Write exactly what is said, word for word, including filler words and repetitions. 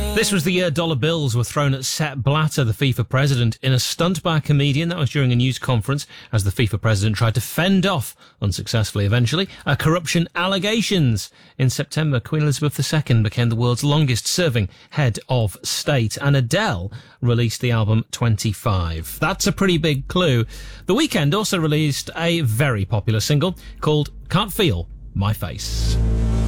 This was the year dollar bills were thrown at Sepp Blatter, the FIFA president, in a stunt by a comedian. That was during a news conference as the FIFA president tried to fend off, unsuccessfully eventually, uh, corruption allegations. In September, Queen Elizabeth the Second became the world's longest-serving head of state, and Adele released the album twenty-five. That's a pretty big clue. The Weeknd also released a very popular single called Can't Feel My Face.